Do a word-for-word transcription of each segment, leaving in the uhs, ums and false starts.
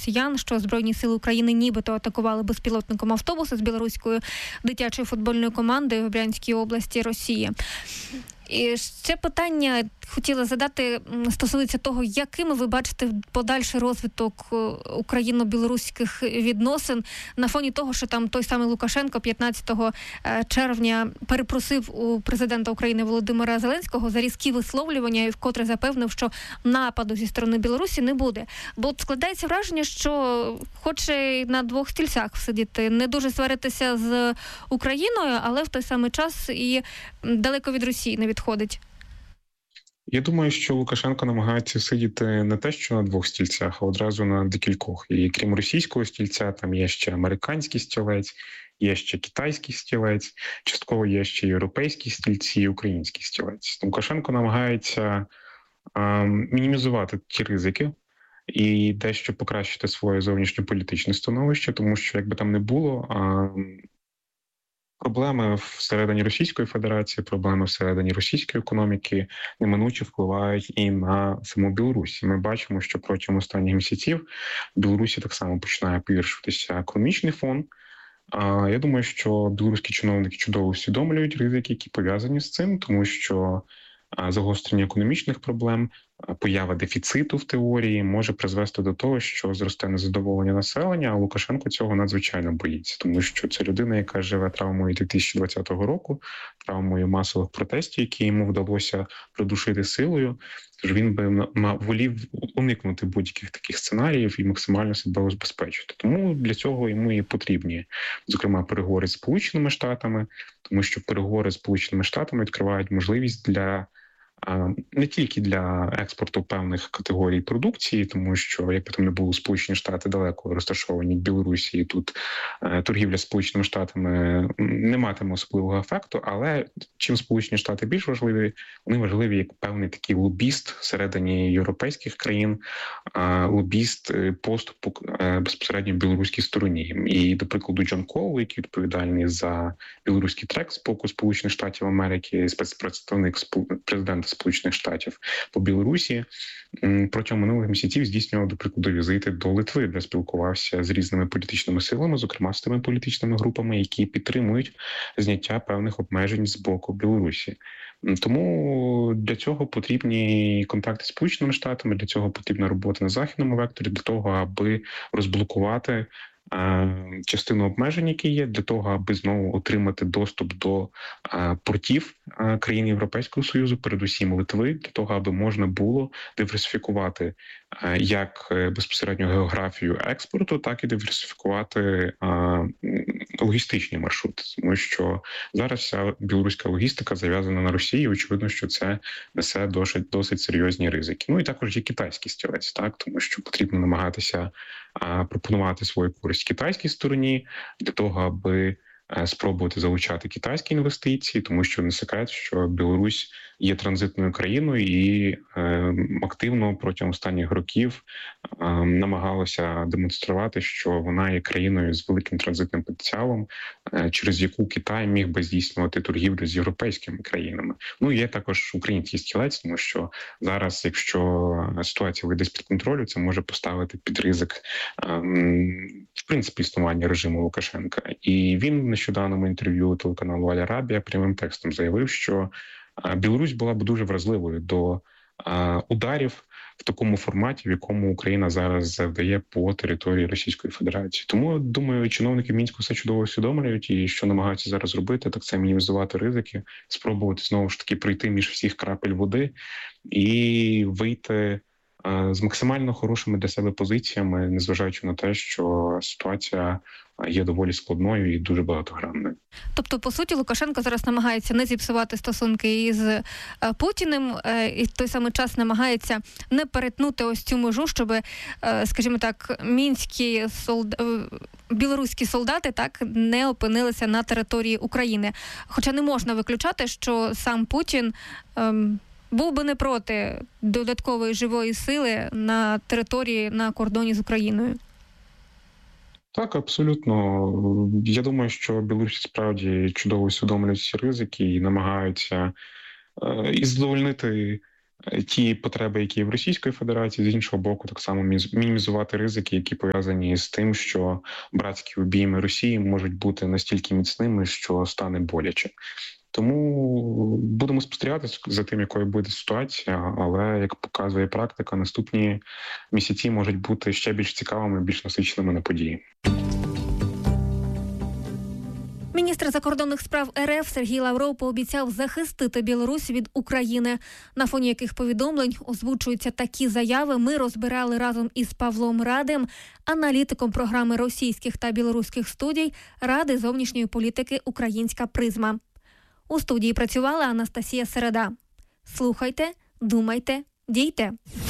росіян, що Збройні сили України нібито атакували безпілотником автобуси з білоруською дитячою футбольною командою в Брянській області Росії. І ще питання хотіла задати стосується того, якими ви бачите подальший розвиток україно-білоруських відносин на фоні того, що там той самий Лукашенко п'ятнадцятого червня перепросив у президента України Володимира Зеленського за різкі висловлювання і вкотре запевнив, що нападу зі сторони Білорусі не буде. Бо от складається враження, що хоче на двох стільцях сидіти, не дуже сваритися з Україною, але в той самий час і далеко від Росії не відходить. Я думаю, що Лукашенко намагається сидіти не те, що на двох стільцях, а одразу на декількох. І крім російського стільця, там є ще американський стілець, є ще китайський стілець, частково є ще європейські стільці і український стілець. Лукашенко намагається а, мінімізувати ті ризики і дещо покращити своє зовнішньополітичне становище, тому що, як би там не було, а, проблеми всередині Російської Федерації, проблеми всередині російської економіки неминуче впливають і на саму Білорусь. Ми бачимо, що протягом останніх місяців в Білорусі так само починає погіршуватися економічний фон. Я думаю, що білоруські чиновники чудово усвідомлюють ризики, які пов'язані з цим, тому що загострення економічних проблем, поява дефіциту в теорії може призвести до того, що зросте незадоволення населення, а Лукашенко цього надзвичайно боїться, тому що це людина, яка живе травмою дві тисячі двадцятого року, травмою масових протестів, які йому вдалося придушити силою. Тож він би волів уникнути будь-яких таких сценаріїв і максимально себе убезпечити. Тому для цього йому і потрібні, зокрема, переговори з Сполученими Штатами, тому що переговори з Сполученими Штатами відкривають можливість для не тільки для експорту певних категорій продукції, тому що, як би там не було, Сполучені Штати далеко розташовані в Білорусі, і тут е, торгівля з Сполученими Штатами не матиме особливого ефекту, але чим Сполучені Штати більш важливі, вони важливі як певний такий лобіст всередині європейських країн, е, лобіст поступу е, безпосередньо в білоруській стороні. І, до прикладу, Джон Коул, який відповідальний за білоруський трек з боку Сполучених Штатів Америки, спецпредставник президента Сполучених Штатів по Білорусі, протягом минулих місяців здійснював, до прикладу, візити до Литви, де спілкувався з різними політичними силами, зокрема з тими політичними групами, які підтримують зняття певних обмежень з боку Білорусі. Тому для цього потрібні контакти з Сполученими Штатами, для цього потрібна робота на західному векторі, для того, аби розблокувати частину обмежень, які є, для того, аби знову отримати доступ до портів країн Європейського Союзу, передусім Литви, для того, аби можна було диверсифікувати як безпосередньо географію експорту, так і диверсифікувати логістичні маршрути. Тому що зараз вся білоруська логістика зав'язана на Росії, очевидно, що це несе досить, досить серйозні ризики. Ну і також є китайський стілець, так, тому що потрібно намагатися пропонувати свою користь китайській стороні для того, аби спробувати залучати китайські інвестиції, тому що не секрет, що Білорусь є транзитною країною і е, активно протягом останніх років е, намагалася демонструвати, що вона є країною з великим транзитним потенціалом, е, через яку Китай міг би здійснювати торгівлю з європейськими країнами. Ну, є також український стілець, тому що зараз, якщо ситуація вийде з-під контролю, це може поставити під ризик е, в принципі існування режиму Лукашенка. І він в нещодавному інтерв'ю телеканалу Аль-Арабія прямим текстом заявив, що Білорусь була б дуже вразливою до а, ударів в такому форматі, в якому Україна зараз завдає по території Російської Федерації. Тому, думаю, чиновники Мінську все чудово усвідомлюють, і що намагаються зараз зробити, так це мінімізувати ризики, спробувати знову ж таки пройти між всіх крапель води і вийти з максимально хорошими для себе позиціями, незважаючи на те, що ситуація є доволі складною і дуже багатогранною. Тобто, по суті, Лукашенко зараз намагається не зіпсувати стосунки із Путіним, і в той самий час намагається не перетнути ось цю межу, щоб, скажімо так, мінські солд... білоруські солдати так не опинилися на території України. Хоча не можна виключати, що сам Путін ем... був би не проти додаткової живої сили на території, на кордоні з Україною. Так, абсолютно. Я думаю, що білорусі справді чудово усвідомлюють ці ризики і намагаються е, і задовольнити ті потреби, які є в Російської Федерації, з іншого боку, так само мінімізувати ризики, які пов'язані з тим, що братські обійми Росії можуть бути настільки міцними, що стане боляче. Тому будемо спостерігати за тим, якою буде ситуація, але, як показує практика, наступні місяці можуть бути ще більш цікавими, більш насиченими на події. Міністр закордонних справ РФ Сергій Лавров пообіцяв захистити Білорусь від України. На фоні яких повідомлень озвучуються такі заяви, ми розбирали разом із Павлом Радим, аналітиком програми російських та білоруських студій Ради зовнішньої політики «Українська призма». У студії працювала Анастасія Середа. Слухайте, думайте, дійте.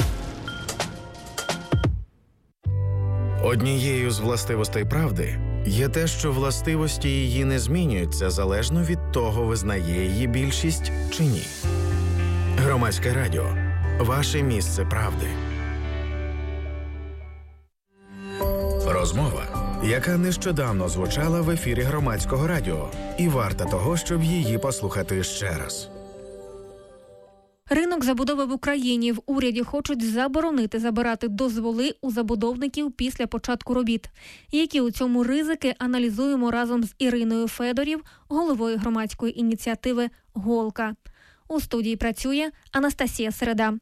Однією з властивостей правди є те, що властивості її не змінюються залежно від того, визнає її більшість чи ні. Громадське радіо. Ваше місце правди. Розмова, яка нещодавно звучала в ефірі Громадського радіо, і варта того, щоб її послухати ще раз. Ринок забудови в Україні. В уряді хочуть заборонити забирати дозволи у забудовників після початку робіт. Які у цьому ризики, аналізуємо разом з Іриною Федорів, головою громадської ініціативи «Голка». У студії працює Анастасія Середа.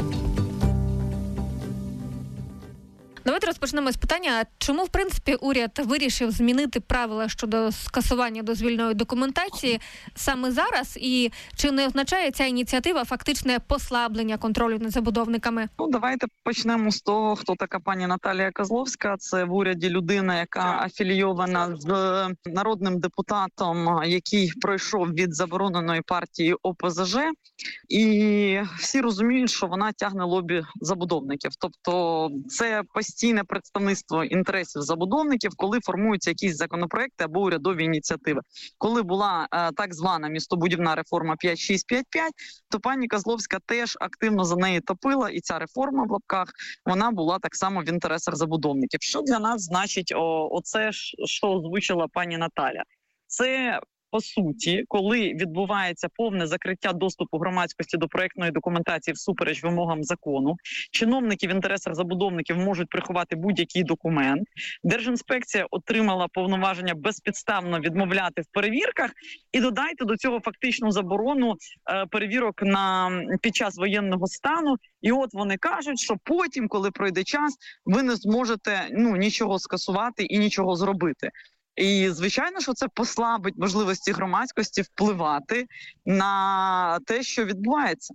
Давайте розпочнемо з питання, чому, в принципі, уряд вирішив змінити правила щодо скасування дозвільної документації саме зараз, і чи не означає ця ініціатива фактичне послаблення контролю над забудовниками? Ну, давайте почнемо з того, хто така пані Наталія Козловська. Це в уряді людина, яка афілійована з народним депутатом, який пройшов від забороненої партії О Пе Зе Же. І всі розуміють, що вона тягне лобі забудовників. Тобто це постійне представництво інтересів забудовників, коли формуються якісь законопроекти або урядові ініціативи. Коли була е, так звана містобудівна реформа п'ять шість п'ять п'ять, то пані Козловська теж активно за неї топила, і ця реформа в лапках, вона була так само в інтересах забудовників. Що для нас значить о, оце, що озвучила пані Наталя? Це по суті, коли відбувається повне закриття доступу громадськості до проектної документації всупереч вимогам закону, чиновники в інтересах забудовників можуть приховати будь-який документ. Держінспекція отримала повноваження безпідставно відмовляти в перевірках, і додайте до цього фактичну заборону е, перевірок на під час воєнного стану. І от вони кажуть, що потім, коли пройде час, ви не зможете ну нічого скасувати і нічого зробити. І, звичайно, що це послабить можливості громадськості впливати на те, що відбувається.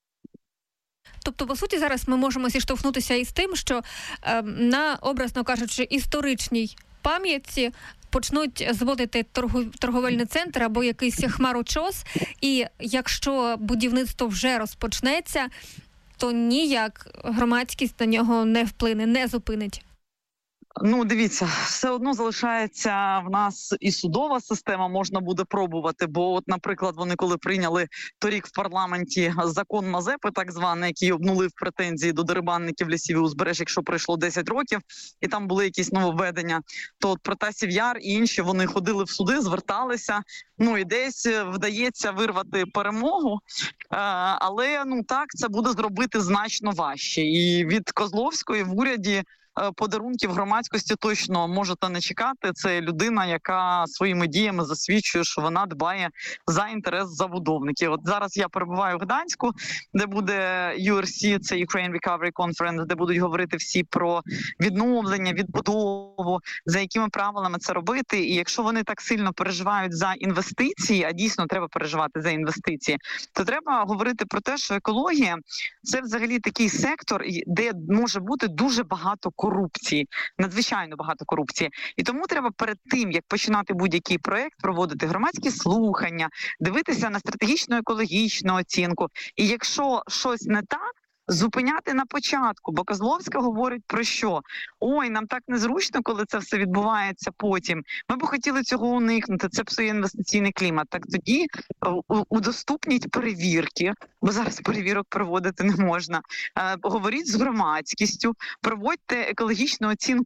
Тобто, по суті, зараз ми можемо зіштовхнутися із тим, що е, на, образно кажучи, історичній пам'ятці почнуть зводити торгу, торговельний центр або якийсь хмарочос, і якщо будівництво вже розпочнеться, то ніяк громадськість на нього не вплине, не зупинить. Ну, дивіться, все одно залишається в нас і судова система, можна буде пробувати, бо от, наприклад, вони коли прийняли торік в парламенті закон Мазепи, так званий, який обнулив претензії до дерибанників лісів і узбереж, якщо пройшло десять років, і там були якісь нововведення, то от Протасів Яр і інші, вони ходили в суди, зверталися, ну і десь вдається вирвати перемогу, але, ну так, це буде зробити значно важче. І від Козловської в уряді подарунків громадськості точно можете не чекати. Це людина, яка своїми діями засвідчує, що вона дбає за інтерес забудовників. От зараз я перебуваю в Гданську, де буде Ю Ар Сі, це Ukraine Recovery Conference, де будуть говорити всі про відновлення, відбудову, за якими правилами це робити. І якщо вони так сильно переживають за інвестиції, а дійсно треба переживати за інвестиції, то треба говорити про те, що екологія – це взагалі такий сектор, де може бути дуже багато корупції, надзвичайно багато корупції. І тому треба перед тим, як починати будь-який проект, проводити громадські слухання, дивитися на стратегічну екологічну оцінку. І якщо щось не так, зупиняти на початку, бо Козловська говорить про що? Ой, нам так незручно, коли це все відбувається потім. Ми б хотіли цього уникнути, це псує інвестиційний клімат. Так тоді удоступніть перевірки, бо зараз перевірок проводити не можна. Говоріть з громадськістю, проводьте екологічну оцінку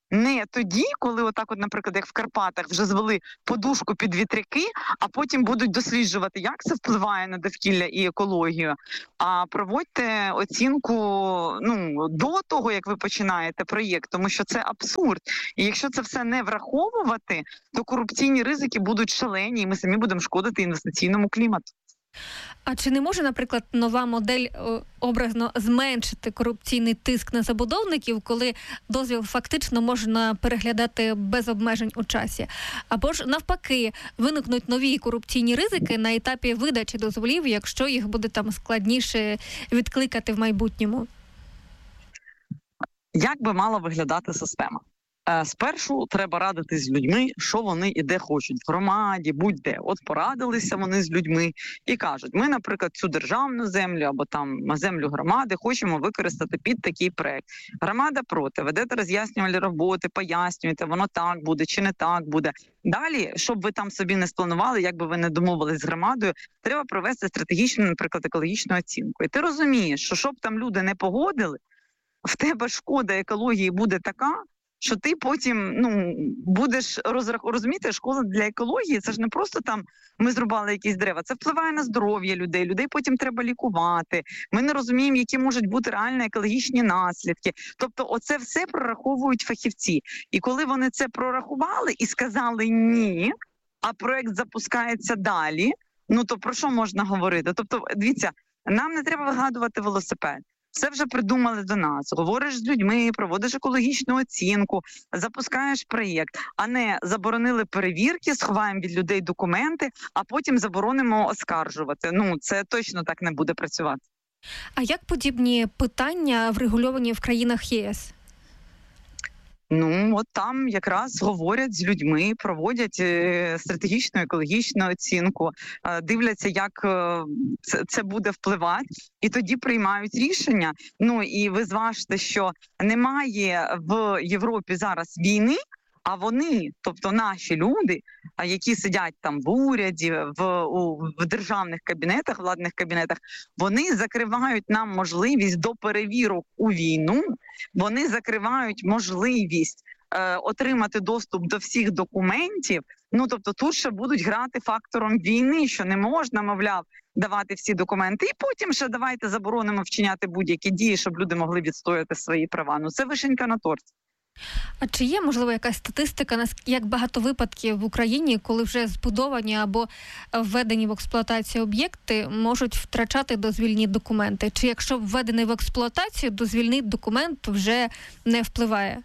Не тоді, коли отак, от, наприклад, як в Карпатах вже звели подушку під вітряки, а потім будуть досліджувати, як це впливає на довкілля і екологію. А проводьте оцінку ну до того, як ви починаєте проєкт, тому що це абсурд. І якщо це все не враховувати, то корупційні ризики будуть шалені, і ми самі будемо шкодити інвестиційному клімату. А чи не може, наприклад, нова модель о, образно зменшити корупційний тиск на забудовників, коли дозвіл фактично можна переглядати без обмежень у часі? Або ж навпаки, виникнуть нові корупційні ризики на етапі видачі дозволів, якщо їх буде там складніше відкликати в майбутньому? Як би мала виглядати система? Спершу треба радитись з людьми, що вони і де хочуть, в громаді, будь-де. От порадилися вони з людьми і кажуть, ми, наприклад, цю державну землю або там землю громади хочемо використати під такий проект. Громада проти, ведете роз'яснювальні роботи, пояснюєте, воно так буде чи не так буде. Далі, щоб ви там собі не спланували, як би ви не домовились з громадою, треба провести стратегічну, наприклад, екологічну оцінку. І ти розумієш, що щоб там люди не погодили, в тебе шкода екології буде така, що ти потім ну будеш розрах... розуміти, шкода для екології, це ж не просто там ми зрубали якісь дерева, це впливає на здоров'я людей, людей потім треба лікувати, ми не розуміємо, які можуть бути реальні екологічні наслідки. Тобто оце все прораховують фахівці. І коли вони це прорахували і сказали ні, а проект запускається далі, ну то про що можна говорити? Тобто, дивіться, нам не треба вигадувати велосипед. Все вже придумали до нас. Говориш з людьми, проводиш екологічну оцінку, запускаєш проєкт, а не заборонили перевірки, сховаємо від людей документи, а потім заборонимо оскаржувати. Ну, це точно так не буде працювати. А як подібні питання врегульовані в країнах ЄС? Ну, от там якраз говорять з людьми, проводять стратегічну екологічну оцінку, дивляться, як це буде впливати, і тоді приймають рішення. Ну, і ви зважте, що немає в Європі зараз війни, а вони, тобто наші люди, які сидять там в уряді, в, у, в державних кабінетах, владних кабінетах, вони закривають нам можливість до перевірок у війну, вони закривають можливість е, отримати доступ до всіх документів. Ну, тобто тут ще будуть грати фактором війни, що не можна, мовляв, давати всі документи. І потім ще давайте заборонимо вчиняти будь-які дії, щоб люди могли відстояти свої права. Ну, це вишенька на торті. А чи є, можливо, якась статистика, як багато випадків в Україні, коли вже збудовані або введені в експлуатацію об'єкти, можуть втрачати дозвільні документи? Чи якщо введений в експлуатацію, дозвільний документ вже не впливає?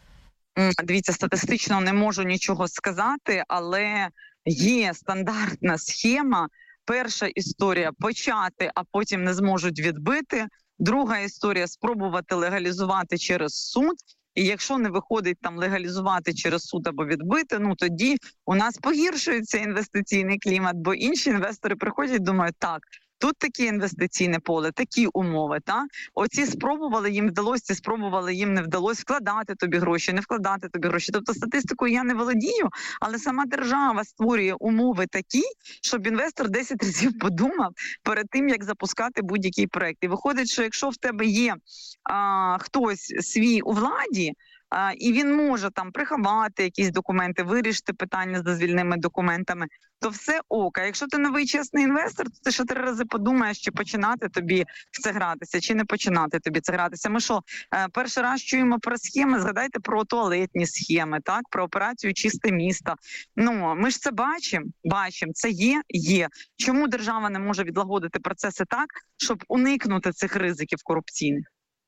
Дивіться, статистично не можу нічого сказати, але є стандартна схема. Перша історія – почати, а потім не зможуть відбити. Друга історія – спробувати легалізувати через суд. І якщо не виходить там легалізувати через суд або відбити, ну тоді у нас погіршується інвестиційний клімат, бо інші інвестори приходять і думають, так, тут таке інвестиційне поле, такі умови, та? Оці спробували, їм вдалося, ці спробували, їм не вдалося, вкладати тобі гроші, не вкладати тобі гроші. Тобто статистикою я не володію, але сама держава створює умови такі, щоб інвестор десять разів подумав перед тим, як запускати будь-який проект. І виходить, що якщо в тебе є а, хтось свій у владі, А, і він може там приховати якісь документи, вирішити питання з дозвільними документами, то все ок. А якщо ти новий чесний інвестор, то ти ще три рази подумаєш, чи починати тобі в це гратися, чи не починати тобі це гратися. Ми що, перший раз чуємо про схеми, згадайте про туалетні схеми, так, про операцію «Чисте місто». Ну, ми ж це бачимо, бачимо, це є, є. Чому держава не може відлагодити процеси так, щоб уникнути цих ризиків корупційних?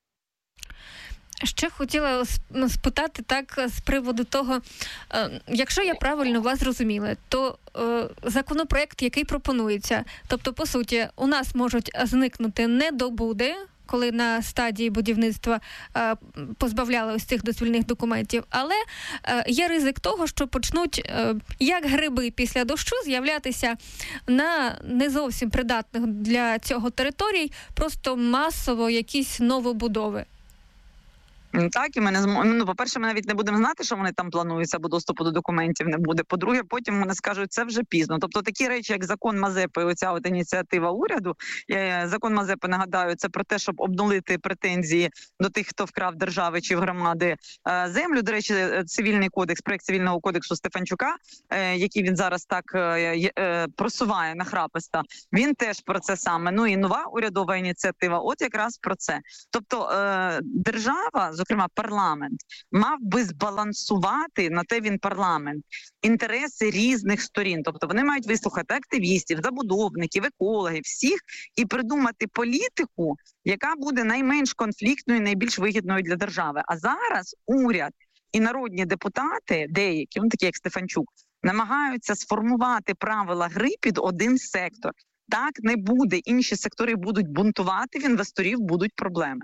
Ще хотіла спитати так з приводу того, якщо я правильно вас зрозуміла, то е, законопроект, який пропонується, тобто, по суті, у нас можуть зникнути недобуди, коли на стадії будівництва е, позбавляли ось цих дозвільних документів, але е, є ризик того, що почнуть, е, як гриби після дощу, з'являтися на не зовсім придатних для цього територій, просто масово якісь новобудови. Так, і ми не зможемо, ну, по-перше, ми навіть не будемо знати, що вони там плануються, бо доступу до документів не буде. По-друге, потім вони скажуть, це вже пізно. Тобто такі речі, як закон Мазепи, оця от ініціатива уряду, закон Мазепи, нагадаю, це про те, щоб обнулити претензії до тих, хто вкрав держави чи в громади землю. До речі, цивільний кодекс, проект цивільного кодексу Стефанчука, який він зараз так просуває нахраписто, він теж про це саме. Ну і нова урядова ініціатива, от якраз про це. Тобто держава, зокрема парламент, мав би збалансувати, на те він парламент, інтереси різних сторін. Тобто вони мають вислухати активістів, забудовників, екологів, всіх, і придумати політику, яка буде найменш конфліктною, найбільш вигідною для держави. А зараз уряд і народні депутати, деякі, ну такі як Стефанчук, намагаються сформувати правила гри під один сектор. Так не буде. Інші сектори будуть бунтувати, в інвесторів будуть проблеми.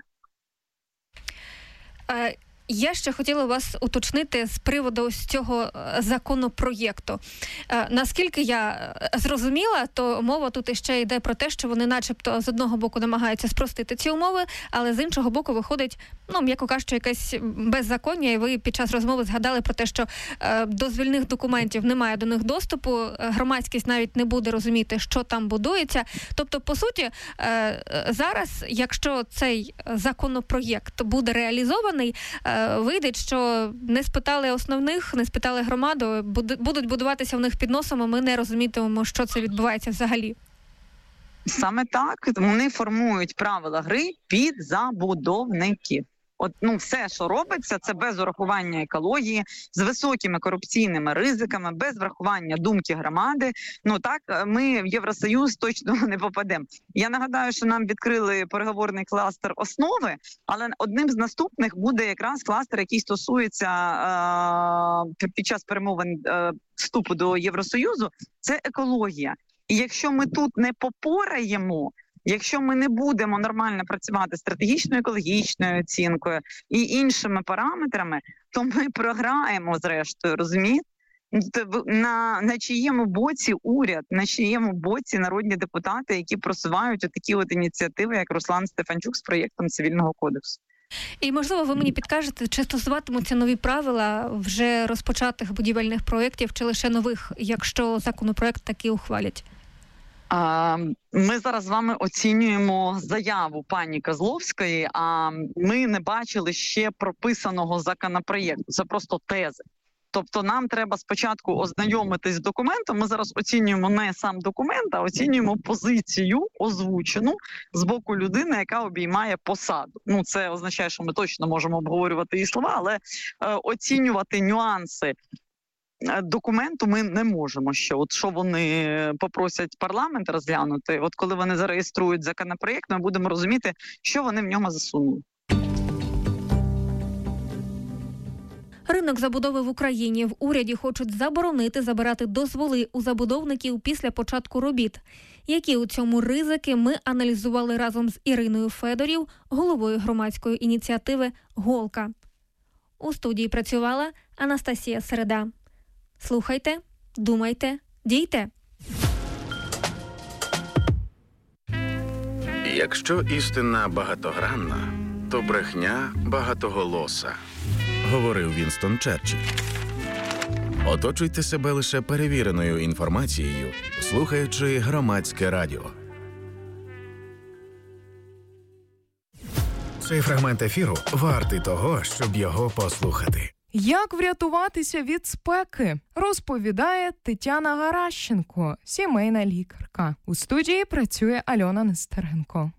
Я ще хотіла вас уточнити з приводу ось цього законопроєкту. Наскільки я зрозуміла, то мова тут іще йде про те, що вони начебто з одного боку намагаються спростити ці умови, але з іншого боку виходить, ну, м'яко кажучи, якесь беззаконня, і ви під час розмови згадали про те, що дозвільних документів немає до них доступу, громадськість навіть не буде розуміти, що там будується. Тобто, по суті, зараз, якщо цей законопроєкт буде реалізований, вийде, що не спитали основних, не спитали громаду, будуть будуватися в них під носом, а ми не розумітимемо, що це відбувається взагалі. Саме так. Вони формують правила гри під забудовників. От, ну, все, що робиться, це без урахування екології, з високими корупційними ризиками, без врахування думки громади. Ну так, ми в Євросоюз точно не попадемо. Я нагадаю, що нам відкрили переговорний кластер основи, але одним з наступних буде якраз кластер, який стосується е- під час перемовин е- вступу до Євросоюзу, це екологія. І якщо ми тут не попораємо, якщо ми не будемо нормально працювати стратегічною екологічною оцінкою і іншими параметрами, то ми програємо зрештою, розумієте? На, на чиєму боці уряд, на чиєму боці народні депутати, які просувають отакі от ініціативи, як Руслан Стефанчук з проєктом цивільного кодексу. І, можливо, ви мені підкажете, чи стосуватимуться нові правила вже розпочатих будівельних проєктів, чи лише нових, якщо законопроєкт таки ухвалять? Ми зараз з вами оцінюємо заяву пані Козловської, а ми не бачили ще прописаного законопроєкту. Це просто тези. Тобто нам треба спочатку ознайомитись з документом. Ми зараз оцінюємо не сам документ, а оцінюємо позицію, озвучену з боку людини, яка обіймає посаду. Ну, це означає, що ми точно можемо обговорювати її слова, але е, оцінювати нюанси документу ми не можемо ще. От що вони попросять парламент розглянути, от коли вони зареєструють законопроєкт, ми будемо розуміти, що вони в ньому засунули. Ринок забудови в Україні. В уряді хочуть заборонити забирати дозволи у забудовників після початку робіт. Які у цьому ризики, ми аналізували разом з Іриною Федорів, головою громадської ініціативи «Голка». У студії працювала Анастасія Середа. Слухайте, думайте, дійте. Якщо істина багатогранна, то брехня багатоголоса, говорив Вінстон Черчилль. Оточуйте себе лише перевіреною інформацією, слухаючи Громадське радіо. Цей фрагмент ефіру вартий того, щоб його послухати. Як врятуватися від спеки, розповідає Тетяна Гаращенко, сімейна лікарка. У студії працює Альона Нестеренко.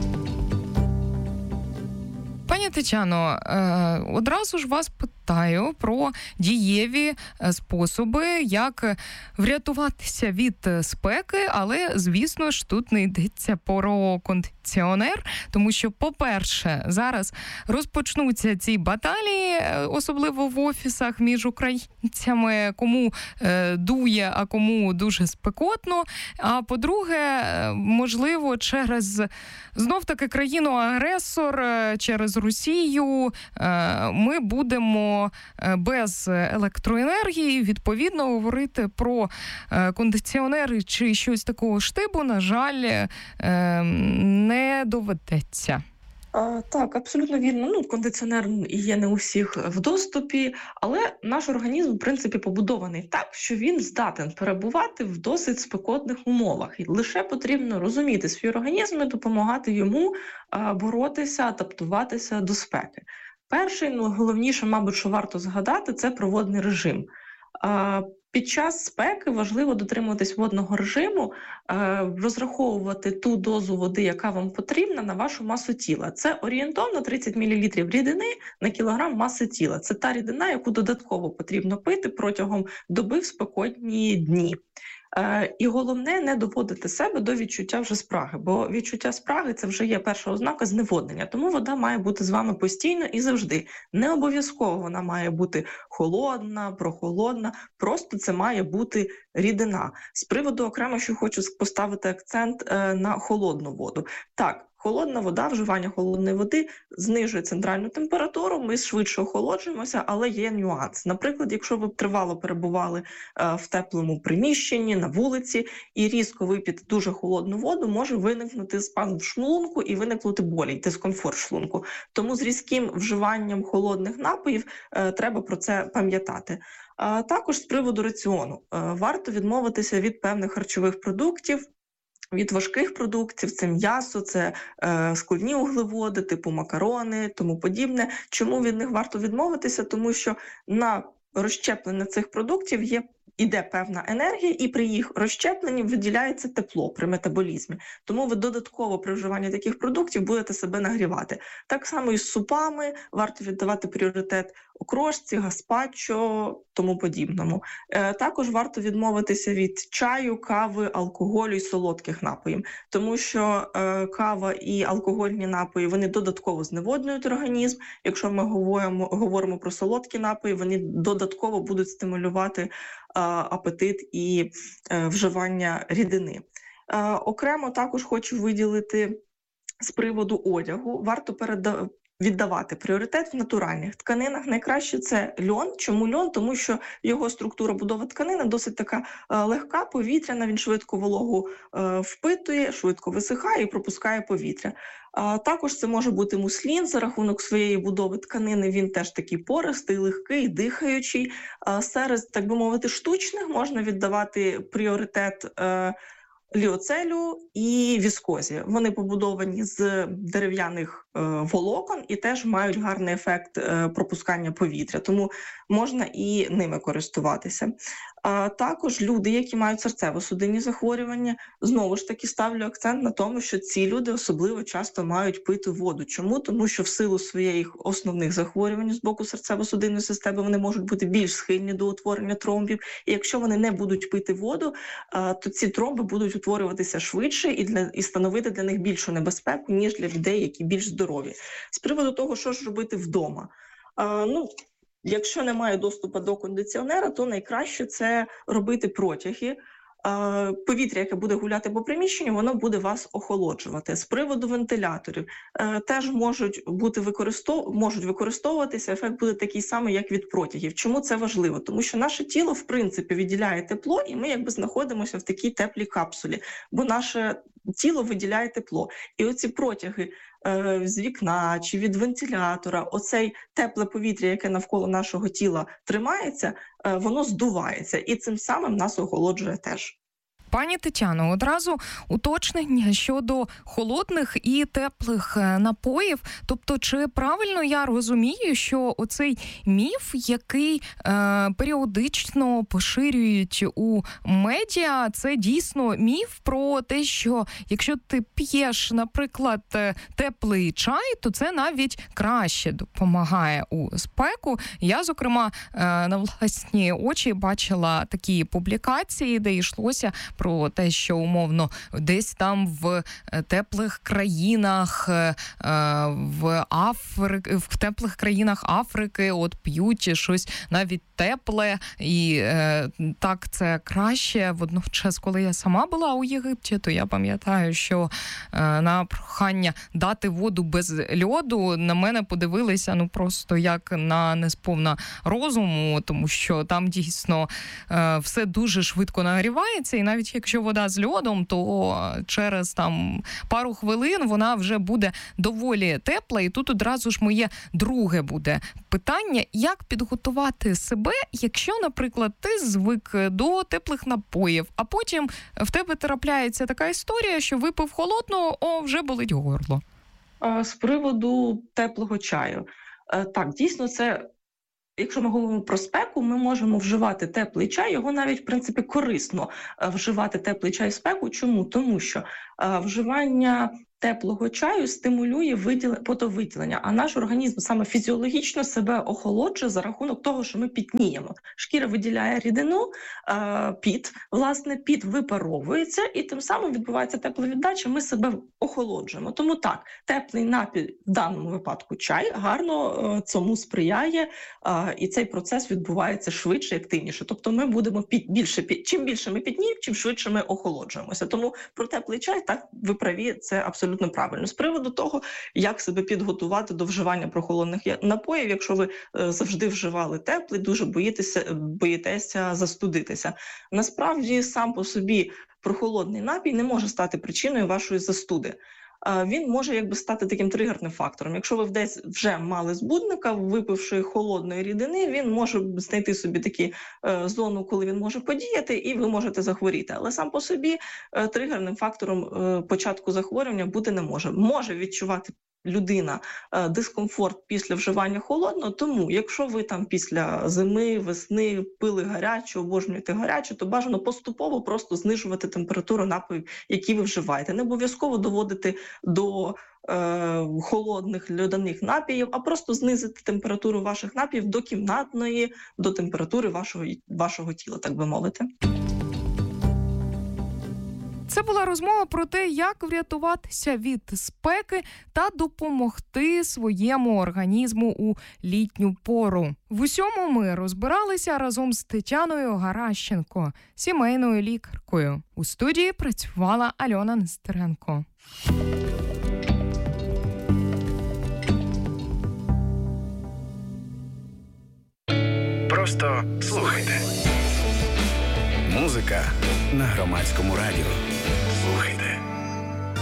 Пані Тетяно, одразу ж вас питаю про дієві способи, як врятуватися від спеки, але, звісно ж, тут не йдеться про кондиціонер, тому що, по-перше, зараз розпочнуться ці баталії, особливо в офісах між українцями, кому дує, а кому дуже спекотно, а по-друге, можливо, через знов-таки країну-агресор, через Росію ми будемо без електроенергії, відповідно, говорити про кондиціонери чи щось такого штибу, на жаль, не доведеться. А, так, абсолютно вірно. Ну, кондиціонер є не у всіх в доступі, але наш організм, в принципі, побудований так, що він здатен перебувати в досить спекотних умовах. І лише потрібно розуміти свій організм і допомагати йому а, боротися, адаптуватися до спеки. Перший, ну, головніше, мабуть, що варто згадати, це проводний режим. А, Під час спеки важливо дотримуватись водного режиму, розраховувати ту дозу води, яка вам потрібна, на вашу масу тіла. Це орієнтовно тридцять мілілітрів рідини на кілограм маси тіла. Це та рідина, яку додатково потрібно пити протягом доби в спекотні дні. І головне, не доводити себе до відчуття вже спраги, бо відчуття спраги – це вже є перша ознака зневоднення. Тому вода має бути з вами постійно і завжди. Не обов'язково вона має бути холодна, прохолодна, просто це має бути рідина. З приводу окремо, що хочу поставити акцент на холодну воду. Так, холодна вода, вживання холодної води знижує центральну температуру, ми швидше охолоджуємося, але є нюанс. Наприклад, якщо ви тривало перебували е, в теплому приміщенні, на вулиці, і різко вип'єте дуже холодну воду, може виникнути спазм в шлунку і виникнути болі, дискомфорт шлунку. Тому з різким вживанням холодних напоїв е, треба про це пам'ятати. А також з приводу раціону. Е, варто відмовитися від певних харчових продуктів, від важких продуктів, це м'ясо, це е, складні углеводи, типу макарони, тому подібне. Чому від них варто відмовитися? Тому що на розщеплення цих продуктів є іде певна енергія, і при їх розщепленні виділяється тепло при метаболізмі. Тому ви додатково при вживанні таких продуктів будете себе нагрівати. Так само і з супами варто віддавати пріоритет окрошці, гаспачо, тому подібному. Е, також варто відмовитися від чаю, кави, алкоголю і солодких напоїв, тому що е, кава і алкогольні напої, вони додатково зневоднюють організм. Якщо ми говоримо, говоримо про солодкі напої, вони додатково будуть стимулювати апетит і е, вживання рідини. Е, окремо також хочу виділити з приводу одягу. Варто переда... віддавати пріоритет в натуральних тканинах. Найкраще це льон. Чому льон? Тому що його структура будови тканини досить така е, легка, повітряна, він швидко вологу е, впитує, швидко висихає і пропускає повітря. А також це може бути муслін за рахунок своєї будови тканини, він теж такий пористий, легкий, дихаючий. А серед, так би мовити, штучних можна віддавати пріоритет е, ліоцелю і віскозі. Вони побудовані з дерев'яних е, волокон і теж мають гарний ефект е, пропускання повітря, тому можна і ними користуватися. А також люди, які мають серцево-судинні захворювання, знову ж таки ставлю акцент на тому, що ці люди особливо часто мають пити воду. Чому? Тому що в силу своїх основних захворювань з боку серцево-судинної системи вони можуть бути більш схильні до утворення тромбів. І якщо вони не будуть пити воду, то ці тромби будуть утворюватися швидше і, для, і становити для них більшу небезпеку, ніж для людей, які більш здорові. З приводу того, що ж робити вдома. А, ну, Якщо немає доступу до кондиціонера, то найкраще це робити протяги. Повітря, яке буде гуляти по приміщенню, воно буде вас охолоджувати. З приводу вентиляторів теж можуть бути використов... можуть використовуватися, ефект буде такий самий, як від протягів. Чому це важливо? Тому що наше тіло, в принципі, виділяє тепло, і ми якби знаходимося в такій теплій капсулі, бо наше тіло виділяє тепло. І оці протяги е, з вікна чи від вентилятора, оцей тепле повітря, яке навколо нашого тіла тримається, е, воно здувається і цим самим нас охолоджує теж. Пані Тетяно, одразу уточнення щодо холодних і теплих напоїв. Тобто, чи правильно я розумію, що оцей міф, який е, періодично поширюють у медіа, це дійсно міф про те, що якщо ти п'єш, наприклад, теплий чай, то це навіть краще допомагає у спеку. Я, зокрема, е, на власні очі бачила такі публікації, де йшлося про те, що умовно десь там в теплих країнах в Африки, в теплих країнах Африки от п'ють щось навіть тепле, і е, так це краще. Водночас, коли я сама була у Єгипті, то я пам'ятаю, що е, на прохання дати воду без льоду на мене подивилися ну просто як на несповна розуму, тому що там дійсно е, все дуже швидко нагрівається, і навіть навіть якщо вода з льодом, то через там пару хвилин вона вже буде доволі тепла. І тут одразу ж моє друге буде питання, як підготувати себе, якщо, наприклад, ти звик до теплих напоїв, а потім в тебе трапляється така історія, що випив холодного, о, вже болить горло. З приводу теплого чаю. Так, дійсно, це, якщо ми говоримо про спеку, ми можемо вживати теплий чай, його навіть, в принципі, корисно вживати теплий чай в спеку. Чому? Тому що вживання теплого чаю стимулює виділення, потовиділення, а наш організм саме фізіологічно себе охолоджує за рахунок того, що ми пітніємо. Шкіра виділяє рідину, піт, власне, піт випаровується, і тим самим відбувається тепловіддача, ми себе охолоджуємо. Тому так, теплий напій, в даному випадку чай, гарно цьому сприяє, і цей процес відбувається швидше, активніше. Тобто ми будемо піт, більше, піт, чим більше ми пітніємо, чим швидше ми охолоджуємося. Тому про теплий чай, так, ви праві, це абсолютно правильно. З приводу того, як себе підготувати до вживання прохолодних напоїв, якщо ви е, завжди вживали теплий, дуже боїтеся, боїтеся застудитися. Насправді, сам по собі прохолодний напій не може стати причиною вашої застуди. Він може якби стати таким тригерним фактором. Якщо ви десь вже мали збудника, випивши холодної рідини, він може знайти собі таку е, зону, коли він може подіяти, і ви можете захворіти. Але сам по собі е, тригерним фактором е, початку захворювання бути не може. Може відчувати людина е, дискомфорт після вживання холодного, тому якщо ви там після зими, весни пили гарячу, обожнюєте гарячу, то бажано поступово просто знижувати температуру напоїв, які ви вживаєте. Не обов'язково доводити до е, холодних льодяних напоїв, а просто знизити температуру ваших напоїв до кімнатної, до температури вашого, вашого тіла, так би мовити. Це була розмова про те, як врятуватися від спеки та допомогти своєму організму у літню пору. В усьому ми розбиралися разом з Тетяною Гаращенко, сімейною лікаркою. У студії працювала Альона Нестеренко. Просто слухайте. Музика на Громадському радіо. Слухайте.